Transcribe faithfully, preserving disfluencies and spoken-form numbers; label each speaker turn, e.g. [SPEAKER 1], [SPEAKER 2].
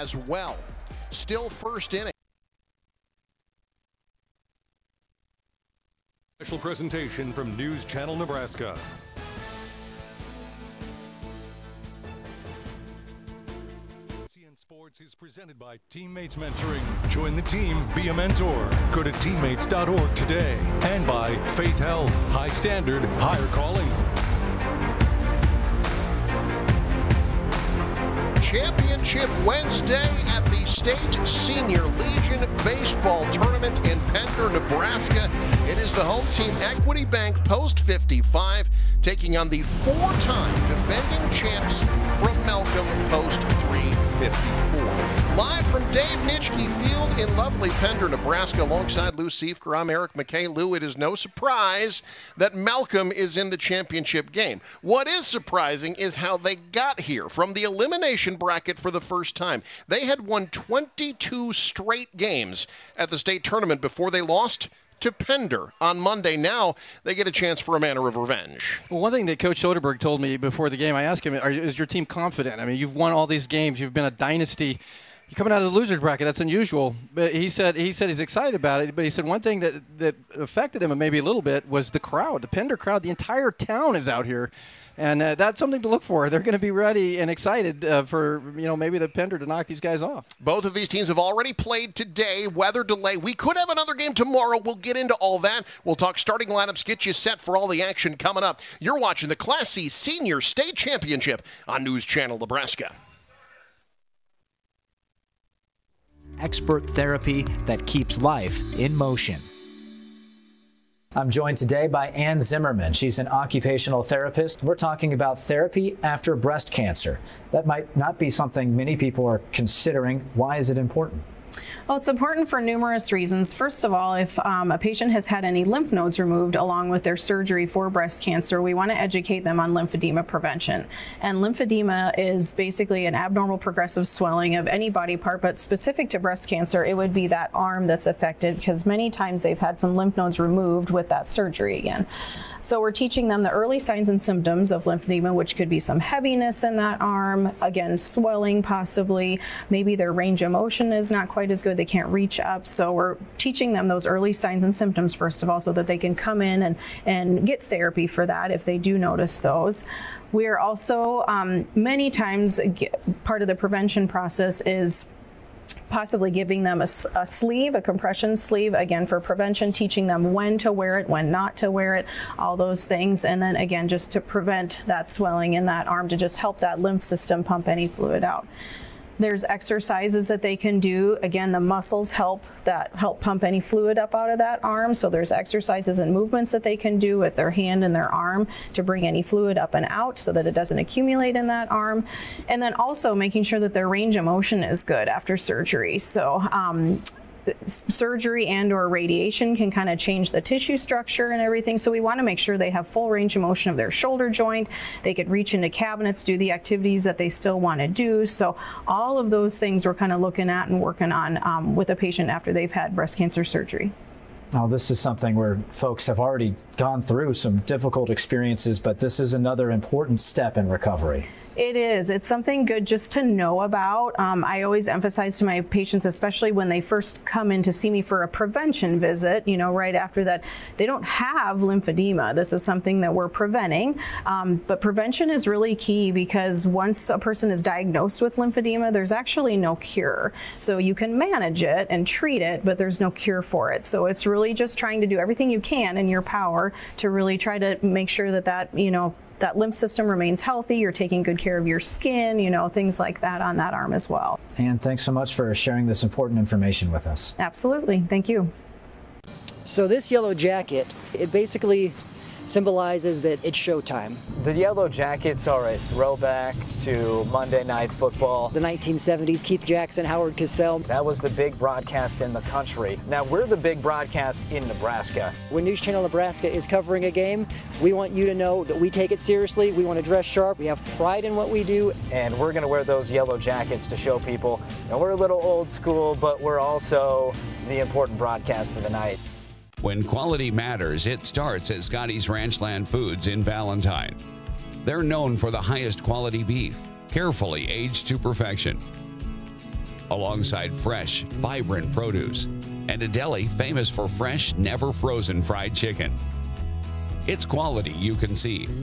[SPEAKER 1] as well. Still first inning.
[SPEAKER 2] Special presentation from News Channel Nebraska. C N Sports is presented by Teammates Mentoring. Join the team, be a mentor. Go to teammates dot org today. And by Faith Health, high standard, higher calling.
[SPEAKER 1] Championship Wednesday at the State Senior Legion Baseball Tournament in Pender, Nebraska. It is the home team, Equity Bank Post fifty-five, taking on the four-time defending champs from Malcolm Post three fifty-four. Live from Dave Nitschke Field in lovely Pender, Nebraska, alongside Lou Siefker, I'm Eric McKay. Lou, it is no surprise that Malcolm is in the championship game. What is surprising is how they got here from the elimination bracket for the first time. They had won twenty-two straight games at the state tournament before they lost to Pender on Monday. Now they get a chance for a manner of revenge.
[SPEAKER 3] Well, one thing that Coach Soderberg told me before the game, I asked him, are, is your team confident? I mean, you've won all these games. You've been a dynasty. You're coming out of the loser's bracket. That's unusual. But he said he said he's excited about it. But he said one thing that, that affected him maybe a little bit was the crowd. The Pender crowd, the entire town is out here. And uh, that's something to look for. They're going to be ready and excited uh, for, you know, maybe the Pender to knock these guys off.
[SPEAKER 1] Both of these teams have already played today. Weather delay. We could have another game tomorrow. We'll get into all that. We'll talk starting lineups, get you set for all the action coming up. You're watching the Class C Senior State Championship on News Channel Nebraska.
[SPEAKER 4] Expert therapy that keeps life in motion. I'm joined today by Ann Zimmerman. She's an occupational therapist. We're talking about therapy after breast cancer. That might not be something many people are considering. Why is it important?
[SPEAKER 5] Well, it's important for numerous reasons. First of all, if um, a patient has had any lymph nodes removed along with their surgery for breast cancer, we want to educate them on lymphedema prevention. And lymphedema is basically an abnormal progressive swelling of any body part, but specific to breast cancer, it would be that arm that's affected because many times they've had some lymph nodes removed with that surgery again. So we're teaching them the early signs and symptoms of lymphedema, which could be some heaviness in that arm, again, swelling possibly, maybe their range of motion is not quite as good, they can't reach up. So we're teaching them those early signs and symptoms, first of all, so that they can come in and, and get therapy for that if they do notice those. We're also, um, many times, part of the prevention process is possibly giving them a, a sleeve, a compression sleeve, again for prevention, teaching them when to wear it, when not to wear it, all those things. And then again, just to prevent that swelling in that arm, to just help that lymph system pump any fluid out. There's exercises that they can do. Again, the muscles help that help pump any fluid up out of that arm. So there's exercises and movements that they can do with their hand and their arm to bring any fluid up and out so that it doesn't accumulate in that arm. And then also making sure that their range of motion is good after surgery. So um, surgery and or radiation can kind of change the tissue structure and everything. So we want to make sure they have full range of motion of their shoulder joint. They could reach into cabinets, do the activities that they still want to do. So all of those things we're kind of looking at and working on um, with a patient after they've had breast cancer surgery.
[SPEAKER 4] Now, this is something where folks have already gone through some difficult experiences, but this is another important step in recovery.
[SPEAKER 5] It is. It's something good just to know about. Um, I always emphasize to my patients, especially when they first come in to see me for a prevention visit, you know, right after that, they don't have lymphedema. This is something that we're preventing. Um, but prevention is really key because once a person is diagnosed with lymphedema, there's actually no cure. So you can manage it and treat it, but there's no cure for it. So it's really just trying to do everything you can in your power to really try to make sure that that, you know, that lymph system remains healthy, you're taking good care of your skin, you know, things like that on that arm as well.
[SPEAKER 4] And thanks so much for sharing this important information with us.
[SPEAKER 5] Absolutely. Thank you.
[SPEAKER 6] So this yellow jacket, it basically symbolizes that it's showtime.
[SPEAKER 7] The Yellow Jackets are a throwback to Monday Night Football.
[SPEAKER 6] The nineteen seventies, Keith Jackson, Howard Cosell.
[SPEAKER 7] That was the big broadcast in the country. Now we're the big broadcast in Nebraska.
[SPEAKER 6] When News Channel Nebraska is covering a game, we want you to know that we take it seriously. We want to dress sharp. We have pride in what we do.
[SPEAKER 7] And we're going to wear those yellow jackets to show people. Now we're a little old school, but we're also the important broadcast of the night.
[SPEAKER 8] When quality matters, it starts at Scotty's Ranchland Foods in Valentine. They're known for the highest quality beef, carefully aged to perfection. alongside fresh, vibrant produce, and a deli famous for fresh, never frozen fried chicken. It's quality you can see.